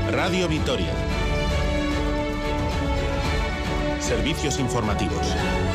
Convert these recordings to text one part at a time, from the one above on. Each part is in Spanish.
Radio Vitoria. Servicios informativos.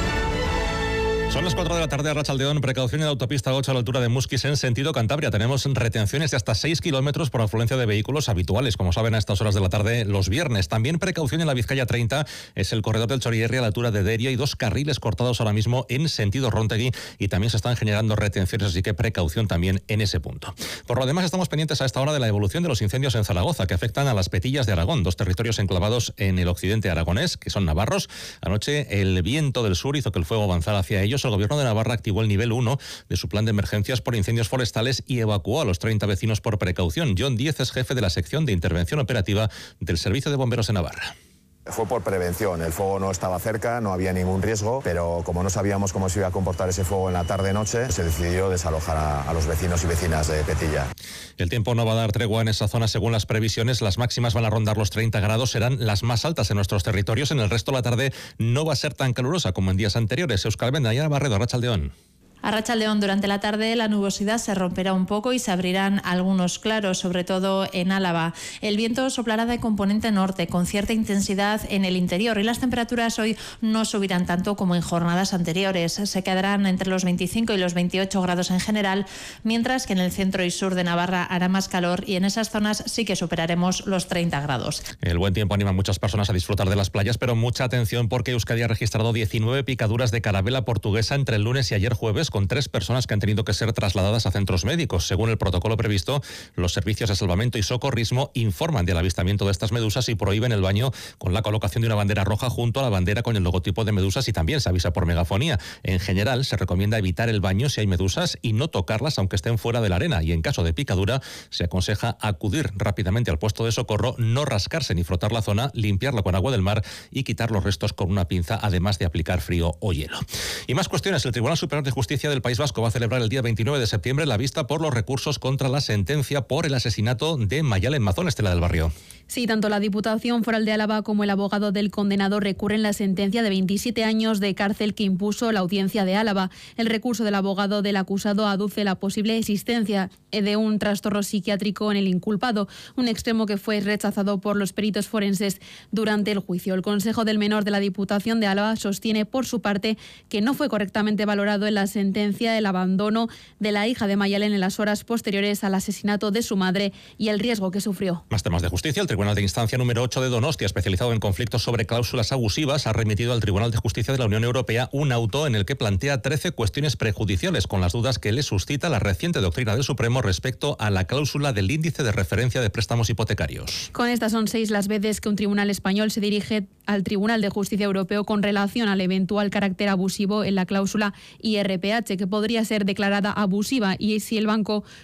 Son las 4 de la tarde, Arratsaldeón. Precaución en la autopista 8 a la altura de Muskiz en sentido Cantabria. Tenemos retenciones de hasta 6 kilómetros por afluencia de vehículos habituales, como saben, a estas horas de la tarde los viernes. También precaución en la Vizcaya 30, es el corredor del Chorierri a la altura de Deria y 2 carriles cortados ahora mismo en sentido Rontegui y también se están generando retenciones, así que precaución también en ese punto. Por lo demás, estamos pendientes a esta hora de la evolución de los incendios en Zaragoza, que afectan a las Petillas de Aragón, 2 territorios enclavados en el occidente aragonés, que son navarros. Anoche el viento del sur hizo que el fuego avanzara hacia ellos. El gobierno de Navarra activó el nivel 1 de su plan de emergencias por incendios forestales y evacuó a los 30 vecinos por precaución. John Díez es jefe de la sección de intervención operativa del Servicio de Bomberos de Navarra. Fue por prevención, el fuego no estaba cerca, no había ningún riesgo, pero como no sabíamos cómo se iba a comportar ese fuego en la tarde-noche, se decidió desalojar a los vecinos y vecinas de Petilla. El tiempo no va a dar tregua en esa zona según las previsiones. Las máximas van a rondar los 30 grados, serán las más altas en nuestros territorios. En el resto de la tarde no va a ser tan calurosa como en días anteriores. Euskal Benda, Nayara Barredo, Arratsaldeón. Arratsaldeón, durante la tarde la nubosidad se romperá un poco y se abrirán algunos claros, sobre todo en Álava. El viento soplará de componente norte con cierta intensidad en el interior y las temperaturas hoy no subirán tanto como en jornadas anteriores. Se quedarán entre los 25 y los 28 grados en general, mientras que en el centro y sur de Navarra hará más calor y en esas zonas sí que superaremos los 30 grados. El buen tiempo anima a muchas personas a disfrutar de las playas, pero mucha atención porque Euskadi ha registrado 19 picaduras de carabela portuguesa entre el lunes y ayer jueves, con 3 personas que han tenido que ser trasladadas a centros médicos. Según el protocolo previsto, los servicios de salvamento y socorrismo informan del avistamiento de estas medusas y prohíben el baño con la colocación de una bandera roja junto a la bandera con el logotipo de medusas, y también se avisa por megafonía. En general, se recomienda evitar el baño si hay medusas y no tocarlas aunque estén fuera de la arena, y en caso de picadura se aconseja acudir rápidamente al puesto de socorro, no rascarse ni frotar la zona, limpiarlo con agua del mar y quitar los restos con una pinza, además de aplicar frío o hielo. Y más cuestiones. El Tribunal Superior de Justicia del País Vasco va a celebrar el día 29 de septiembre la vista por los recursos contra la sentencia por el asesinato de Mayalen Mazón, Estela del Barrio. Sí, tanto la Diputación Foral de Álava como el abogado del condenado recurren la sentencia de 27 años de cárcel que impuso la Audiencia de Álava. El recurso del abogado del acusado aduce la posible existencia de un trastorno psiquiátrico en el inculpado, un extremo que fue rechazado por los peritos forenses durante el juicio. El Consejo del Menor de la Diputación de Álava sostiene por su parte que no fue correctamente valorado en la sentencia el abandono de la hija de Mayalen en las horas posteriores al asesinato de su madre y el riesgo que sufrió. Más temas de justicia. El Tribunal de Instancia número 8 de Donostia, especializado en conflictos sobre cláusulas abusivas, ha remitido al Tribunal de Justicia de la Unión Europea un auto en el que plantea 13 cuestiones prejudiciales, con las dudas que le suscita la reciente doctrina del Supremo respecto a la cláusula del índice de referencia de préstamos hipotecarios. Con estas son 6 las veces que un tribunal español se dirige al Tribunal de Justicia Europeo con relación al eventual carácter abusivo en la cláusula IRPH, que podría ser declarada abusiva y si el banco